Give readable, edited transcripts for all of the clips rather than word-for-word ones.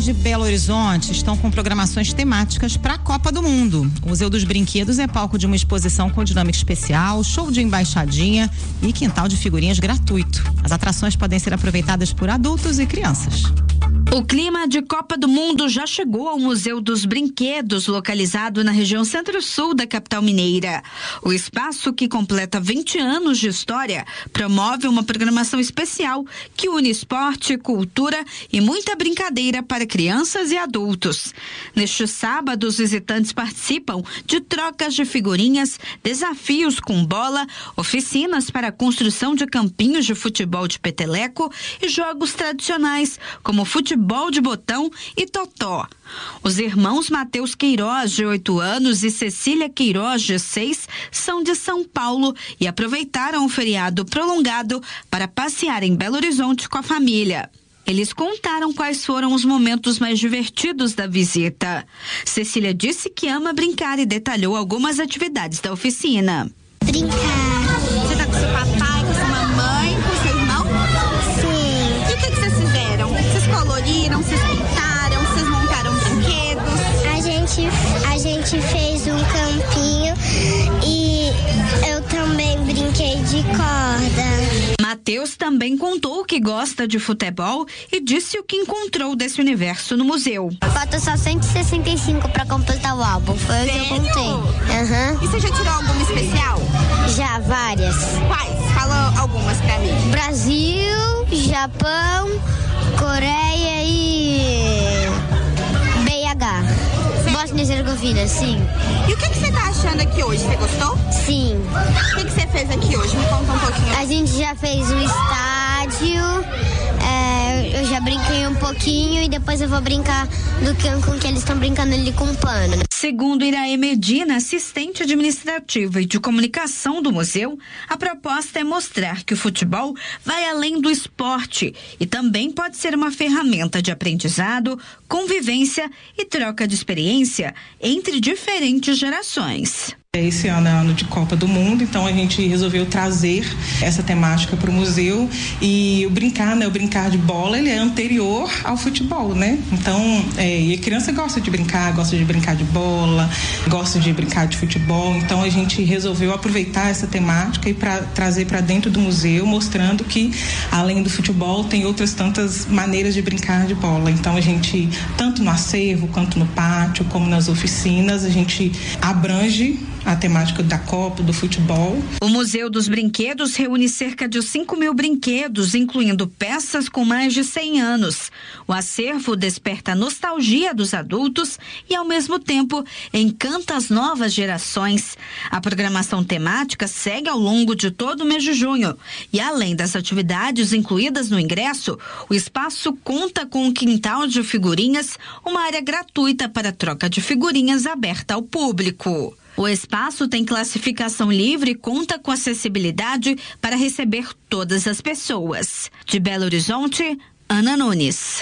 de Belo Horizonte estão com programações temáticas para a Copa do Mundo. O Museu dos Brinquedos é palco de uma exposição com dinâmica especial, show de embaixadinha e quintal de figurinhas gratuito. As atrações podem ser aproveitadas por adultos e crianças. O clima de Copa do Mundo já chegou ao Museu dos Brinquedos, localizado na região centro-sul da capital mineira. O espaço, que completa 20 anos de história, promove uma programação especial que une esporte, cultura e muita brincadeira para crianças e adultos. Neste sábado, os visitantes participam de trocas de figurinhas, desafios com bola, oficinas para a construção de campinhos de futebol de peteleco e jogos tradicionais, como futebol de botão e totó. Os irmãos Matheus Queiroz, de 8 anos, e Cecília Queiroz, de 6, são de São Paulo e aproveitaram o feriado prolongado para passear em Belo Horizonte com a família. Eles contaram quais foram os momentos mais divertidos da visita. Cecília disse que ama brincar e detalhou algumas atividades da oficina. Brincar. Você tá com seu papai, com sua mamãe, com seu irmão? Sim. E o que vocês fizeram? Vocês coloriram, vocês pintaram, vocês montaram brinquedos? A gente fez um campinho e eu também brinquei de corda. Matheus também contou que gosta de futebol e disse o que encontrou desse universo no museu. Falta só 165 para completar o álbum. Foi o que eu contei. E você já tirou alguma especial? Já, várias. Quais? Fala algumas pra mim. Brasil, Japão, Coreia e BH. Bósnia e Herzegovina, sim. E o que você tá achando aqui hoje? Você gostou? Sim. O que você fez aqui hoje? Me conta um pouquinho. A gente já fez um estádio, eu já brinquei um pouquinho e depois eu vou brincar com que eles estão brincando ali com pano. Segundo Iraê Medina, assistente administrativa e de comunicação do museu, a proposta é mostrar que o futebol vai além do esporte e também pode ser uma ferramenta de aprendizado, convivência e troca de experiência entre diferentes gerações. Esse ano é ano de Copa do Mundo, então a gente resolveu trazer essa temática para o museu e o brincar de bola, ele é anterior ao futebol, né? Então, e a criança gosta de brincar de bola, gosta de brincar de futebol, então a gente resolveu aproveitar essa temática e trazer para dentro do museu, mostrando que além do futebol tem outras tantas maneiras de brincar de bola. Então a gente, tanto no acervo quanto no pátio, como nas oficinas, a gente abrange a temática da Copa, do futebol. O Museu dos Brinquedos reúne cerca de 5.000 brinquedos, incluindo peças com mais de 100 anos. O acervo desperta a nostalgia dos adultos e, ao mesmo tempo, encanta as novas gerações. A programação temática segue ao longo de todo o mês de junho. E, além das atividades incluídas no ingresso, o espaço conta com um quintal de figurinhas, uma área gratuita para troca de figurinhas aberta ao público. O espaço tem classificação livre e conta com acessibilidade para receber todas as pessoas. De Belo Horizonte, Ana Nunes.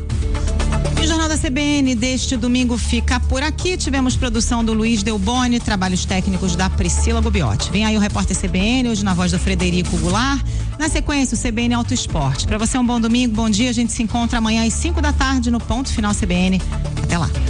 O Jornal da CBN deste domingo fica por aqui. Tivemos produção do Luiz Delboni, trabalhos técnicos da Priscila Gubiotti. Vem aí o repórter CBN, hoje na voz do Frederico Goulart. Na sequência, o CBN Auto Esporte. Para você um bom domingo, bom dia. A gente se encontra amanhã às 5 da tarde no Ponto Final CBN. Até lá.